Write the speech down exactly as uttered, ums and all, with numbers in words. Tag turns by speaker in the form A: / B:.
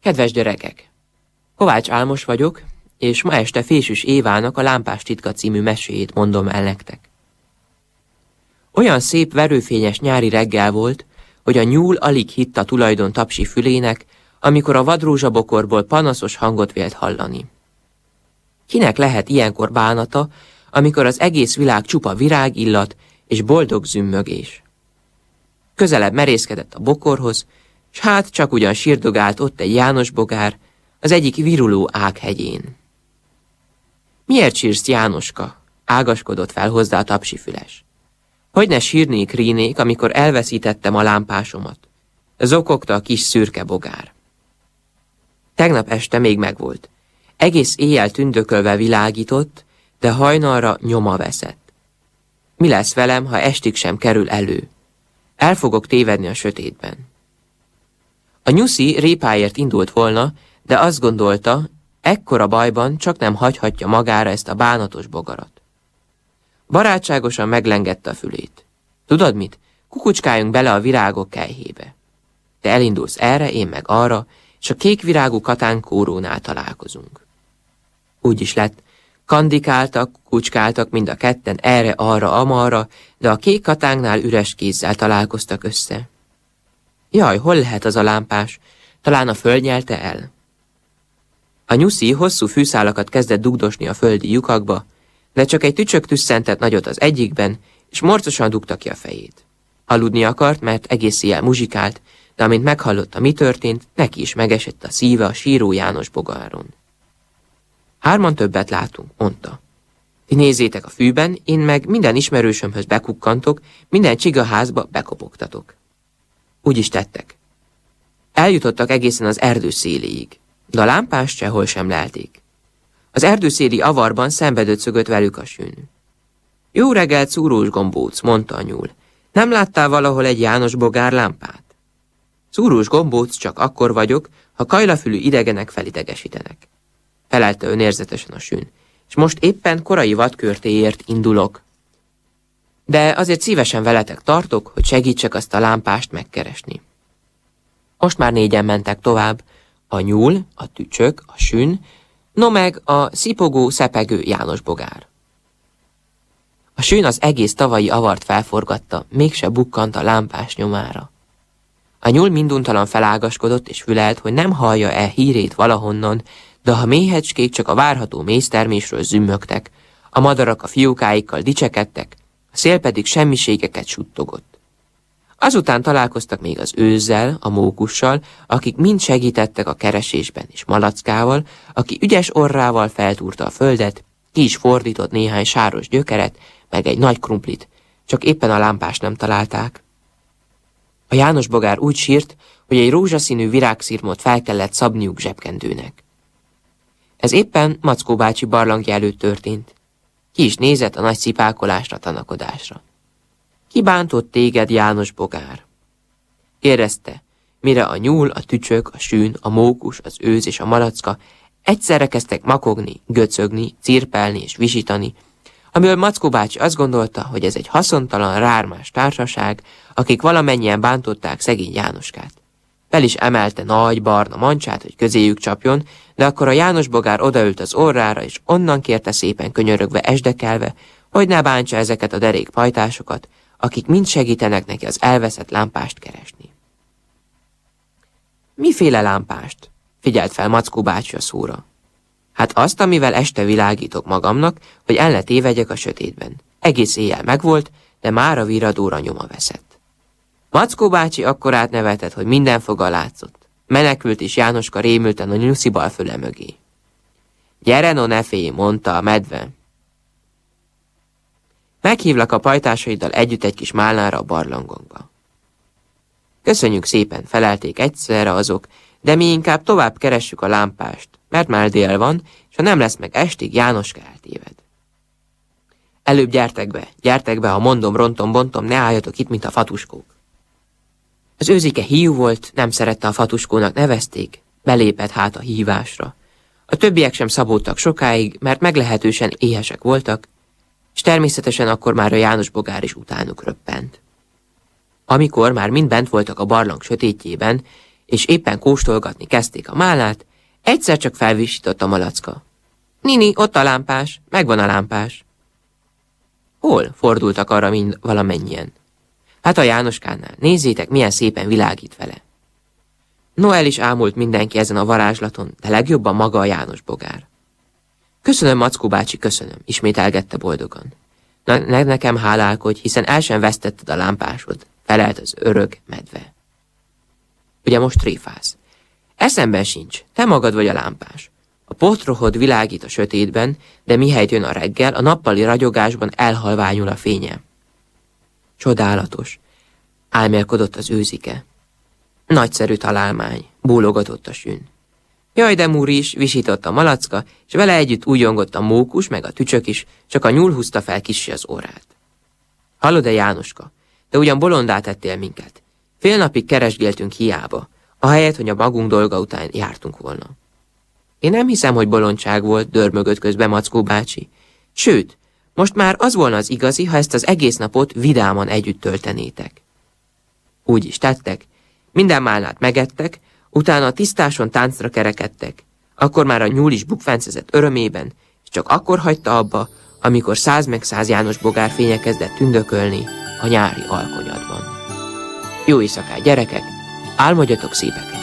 A: Kedves gyerekek! Kovács Álmos vagyok, és ma este Fésűs Évának a Lámpás titka című meséjét mondom el nektek. Olyan szép verőfényes nyári reggel volt, hogy a nyúl alig hitt a tulajdon tapsi fülének, amikor a vadrózsabokorból panaszos hangot vélt hallani. Kinek lehet ilyenkor bánata, amikor az egész világ csupa virágillat és boldog zümmögés? Közelebb merészkedett a bokorhoz, s hát csak ugyan sírdogált ott egy Jánosbogár, az egyik viruló ághegyén. Miért sírsz, Jánoska? Ágaskodott fel hozzá a tapsifüles. Hogy ne sírnék, rínék, amikor elveszítettem a lámpásomat? Zokogta a kis szürke bogár. Tegnap este még megvolt. Egész éjjel tündökölve világított, de hajnalra nyoma veszett. Mi lesz velem, ha estig sem kerül elő? El fogok tévedni a sötétben. A nyuszi répáért indult volna, de azt gondolta, ekkora bajban csak nem hagyhatja magára ezt a bánatos bogarat. Barátságosan meglengette a fülét. Tudod mit? Kukucskáljunk bele a virágok kelyhébe. Te elindulsz erre, én meg arra, és a kék virágú katánkórónál találkozunk. Úgy is lett. Kandikáltak, kukucskáltak mind a ketten erre, arra, amarra, de a kék katánknál üres kézzel találkoztak össze. Jaj, hol lehet az a lámpás? Talán a föld nyelte el? A nyuszi hosszú fűszálakat kezdett dugdosni a földi lyukakba, de csak egy tücsök tüsszentett nagyot az egyikben, és morcosan dugta ki a fejét. Aludni akart, mert egész éjjel muzsikált, de amint meghallotta, mi történt, neki is megesett a szíve a síró János bogáron. Hárman többet látunk, mondta. Ti nézzétek a fűben, én meg minden ismerősömhöz bekukkantok, minden csigaházba bekopogtatok. Úgy is tettek. Eljutottak egészen az erdő széléig, de a lámpást sehol sem lelték. Az erdőszéli avarban szembedöcögött velük a sűn. Jó reggelt, szúrós gombóc, mondta a nyúl. Nem láttál valahol egy János bogár lámpát? Szúrós gombóc, csak akkor vagyok, ha kajlafülű idegenek felidegesítenek. Felelte önérzetesen a sűn, és most éppen korai vadkörtéért indulok. De azért szívesen veletek tartok, hogy segítsek azt a lámpást megkeresni. Most már négyen mentek tovább, a nyúl, a tücsök, a sűn, no meg a szipogó, szepegő János bogár. A sűn az egész tavalyi avart felforgatta, mégse bukkant a lámpás nyomára. A nyúl minduntalan felágaskodott és fülelt, hogy nem hallja-e hírét valahonnan, de a méhecskék csak a várható méztermésről zümmögtek, a madarak a fiókáikkal dicsekedtek, a szél pedig semmiségeket suttogott. Azután találkoztak még az őzzel, a mókussal, akik mind segítettek a keresésben, és Malackával, aki ügyes orrával feltúrta a földet, ki is fordított néhány sáros gyökeret, meg egy nagy krumplit, csak éppen a lámpást nem találták. A János bogár úgy sírt, hogy egy rózsaszínű virágszirmot fel kellett szabniuk zsebkendőnek. Ez éppen Mackó bácsi barlangja előtt történt. Ki is nézett a nagy szipákolásra, tanakodásra. Ki bántott téged, János bogár? Kérdezte, mire a nyúl, a tücsök, a sűn, a mókus, az őz és a malacka egyszerre kezdtek makogni, göcögni, cirpelni és visítani, amiből Mackó bácsi azt gondolta, hogy ez egy haszontalan, rármás társaság, akik valamennyien bántották szegény Jánoskát. Fel is emelte nagy barna mancsát, hogy közéjük csapjon, de akkor a János bogár odaült az orrára, és onnan kérte szépen könyörögve, esdekelve, hogy ne bántsa ezeket a derék pajtásokat, akik mind segítenek neki az elveszett lámpást keresni. Miféle lámpást? Figyelt fel Mackó bácsi a szóra. Hát azt, amivel este világítok magamnak, hogy el ne tévedjek a sötétben. Egész éjjel megvolt, de már a viradóra nyoma veszett. Mackó bácsi akkorát nevetett, hogy minden foga látszott. Menekült is Jánoska rémülten a nyuszi bal füle mögé. Gyere, no ne félj, mondta a medve. Meghívlak a pajtásaiddal együtt egy kis málnára a barlangunkba. Köszönjük szépen, felelték egyszerre azok, de mi inkább tovább keressük a lámpást, mert már dél van, és ha nem lesz meg estig, Jánoska eltéved. Előbb gyertek be, gyertek be, ha mondom, rontom, bontom, ne álljatok itt, mint a fatuskók. Az őzike hiú volt, nem szerette a fatuskónak nevezték, belépett hát a hívásra. A többiek sem szabódtak sokáig, mert meglehetősen éhesek voltak, és természetesen akkor már a János bogár is utánuk röppent. Amikor már mind bent voltak a barlang sötétjében, és éppen kóstolgatni kezdték a málát, egyszer csak felvisított a malacka. Nini, ott a lámpás, megvan a lámpás. Hol? Fordultak arra mind valamennyien. Hát a Jánoskánál, nézzétek, milyen szépen világít vele. Noel is ámult mindenki ezen a varázslaton, de legjobban maga a János bogár. Köszönöm, Mackó bácsi, köszönöm, ismételgette boldogan. Na, ne nekem hálálkodj, hiszen el sem vesztetted a lámpásod, felelt az örök medve. Ugye most tréfálsz. Eszemben sincs, te magad vagy a lámpás. A potrohod világít a sötétben, de mihelyt jön a reggel, a nappali ragyogásban elhalványul a fénye. Csodálatos, álmélkodott az őzike. Nagyszerű találmány, bólogatott a sün. Jaj, de Múri is, visított a malacka, és vele együtt újjongott a mókus, meg a tücsök is, csak a nyúl húzta fel kissé az órát. Hallod-e, Jánoska, te ugyan bolondá tettél minket. Fél napig keresgéltünk hiába, ahelyett, hogy a magunk dolga után jártunk volna. Én nem hiszem, hogy bolondság volt, dörmögött közbe Mackó bácsi. Sőt, most már az volna az igazi, ha ezt az egész napot vidáman együtt töltenétek. Úgy is tettek, minden málnát megettek, utána a tisztáson táncra kerekedtek, akkor már a nyúl is bukfencezett örömében, és csak akkor hagyta abba, amikor száz meg száz János bogár fénye kezdett tündökölni a nyári alkonyatban. Jó éjszakát, gyerekek, álmodjatok szépeket!